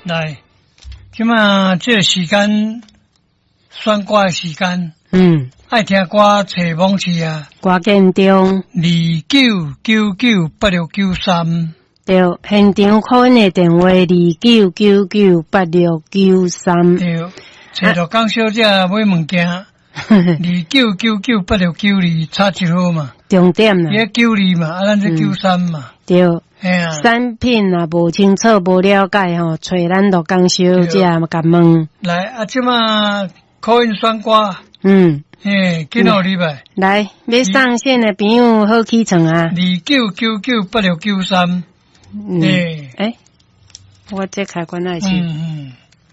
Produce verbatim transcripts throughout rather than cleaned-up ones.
来，即嘛这个时间选歌的时间， 嗯， 爱听歌找网址啊， 歌建中二九九九八六九三， 对，现场可的电话二九九九八六九三， 对，找到江小姐买物件，二九九九八六九二，差一号嘛， 重点啦， 伊个九二嘛，啊，咱这九三嘛， 对。 哎呀， 产品啊无清楚无了解吼，找咱陆江小姐甲问。 来啊，即嘛考音选歌， 嗯， 嘿，几号礼拜？ 来，要上线的朋友好起床啊！ 二九九九八六九三， 嗯， 诶， 诶，我这开关来去。 嗯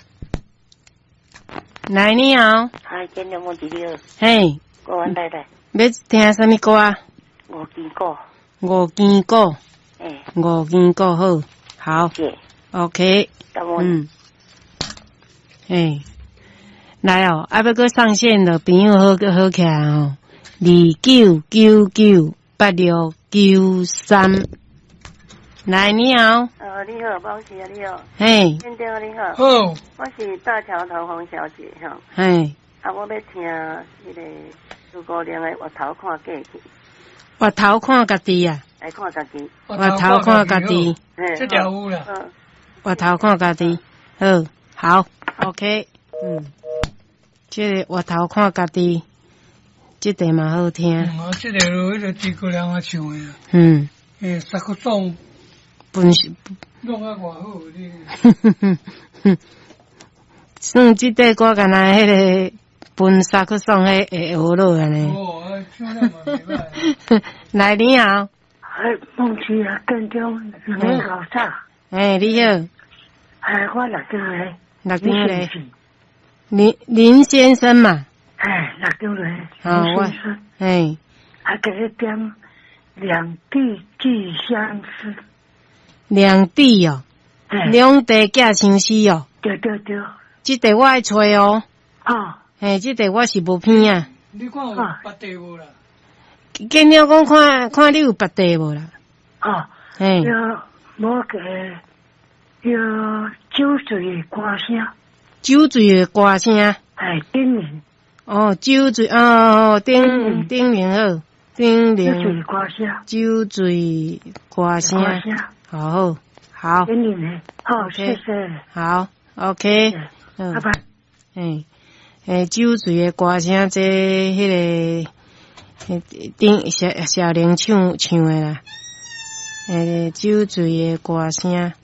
嗯。来，你好。 嗨，今日我弟弟。 嘿。 我问太太。 要听什么歌啊？ 五支歌。 五支歌。 诶。 五支歌好，好。 谢。 OK。嗯。嘿。来哦，啊，要搁上线的朋友好好起来哦。二九九九八六九三。来，你好。 呃，你好，包喜啊，你好。 嘿。 先生你好。 好。 我是大桥头黄小姐哈。 嘿。 啊，我要听迄个朱姑娘的额头看过去。 额头看家己啊。 来看家己。 额头看家己。 这条有啦。 嗯。 额头看家己。好，好 ，OK， 嗯。这个额头看家己，这个嘛好听。 嗯，啊，这个迄个朱姑娘啊唱的啊。 嗯。 诶，萨克松。 本是。 弄啊偌好哩。 哼哼哼。算这个歌干那迄个分萨克松迄会学落安尼。 哦，啊，唱了嘛袂歹。 来，你好。 哎，梦琪啊，跟中你好啥？ 哎，你好。 哎，我六张嘞。 六张嘞。林林先生嘛。 哎，六张嘞。 哦，我。哎。 还给你点两地寄相思。 两地哦。两地寄相思哦。 对对对。 这个我爱找哦。 哦。 嘿，这个我是无片啊。 你看有别地无啦？ 见了讲看看你有别地无啦？ 哦。 嘿。 有某个有酒醉的歌声。 酒醉的歌声。 哎，丁明。 哦，酒醉哦，丁丁明好，丁明。 酒醉的歌声。 酒醉歌声。歌声。好好好。 丁明的，好，谢谢。 好 ，OK。 嗯。拜拜。 诶。诶，酒醉的歌声，这迄、那个，顶小小玲唱唱的啦。诶，酒醉的歌声，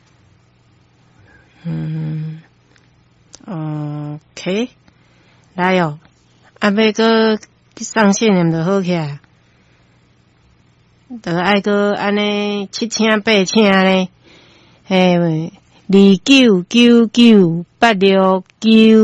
嗯 ，OK， 来哦，啊，要搁上线念就好起来，就爱搁安尼七请八请咧，嘿，二九九九八六九。